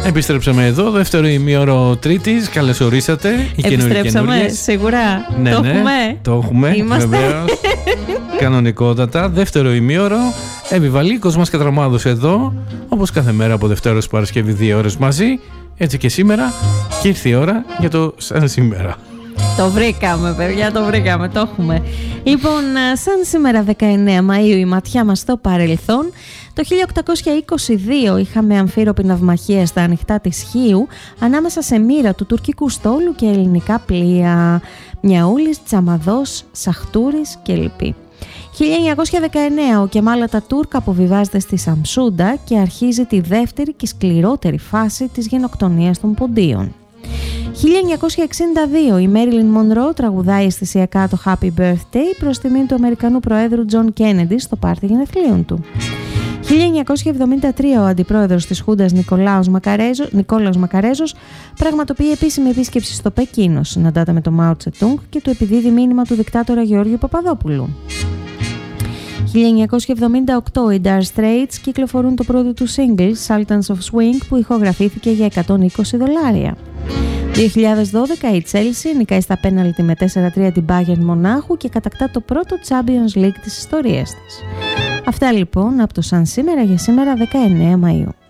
Επιστρέψαμε εδώ, δεύτερο ημίωρο Τρίτης. Καλώς ορίσατε. Επιστρέψαμε, σίγουρα. Ναι, το έχουμε. Είμαστε. Βεβαίως. Κανονικότατα. Δεύτερο ημίωρο. Επιβαλίκος μας Κατραμάδος εδώ. Όπως κάθε μέρα από Δευτέρα ως Παρασκευή 2 ώρες μαζί. Έτσι και σήμερα. Και ήρθε η ώρα για το σαν σήμερα. Το βρήκαμε, παιδιά, το βρήκαμε, το έχουμε. Λοιπόν, σαν σήμερα 19 Μαΐου η ματιά μας στο παρελθόν. Το 1822 είχαμε αμφίροπη ναυμαχία στα ανοιχτά της Χίου ανάμεσα σε μοίρα του τουρκικού στόλου και ελληνικά πλοία. Μιαούλης, Τσαμαδός, Σαχτούρης κλπ. 1919 ο Κεμάλ Ατατούρκ αποβιβάζεται στη Σαμσούντα και αρχίζει τη δεύτερη και σκληρότερη φάση της γενοκτονίας των Ποντίων. 1962 η Μέριλιν Μονρό τραγουδάει αισθησιακά το Happy Birthday προς τιμή του Αμερικανού Προέδρου Τζον Κένεντι στο πάρτι γενεθλίων του. 1973 ο αντιπρόεδρος της Χούντας Νικόλαος Μακαρέζος πραγματοποιεί επίσημη επίσκεψη στο Πεκίνο, συναντάται με τον Μάο Τσετούγκ και του επιδίδει μήνυμα του δικτάτορα Γεώργιου Παπαδόπουλου. 1978 οι Dire Straits κυκλοφορούν το πρώτο του single Sultans of Swing που ηχογραφήθηκε για $120. 2012 η Chelsea νικάει στα πέναλτι με 4-3 την Bayern Μονάχου και κατακτά το πρώτο Champions League της ιστορίας της. Αυτά λοιπόν από το σαν σήμερα για σήμερα 19 Μαΐου.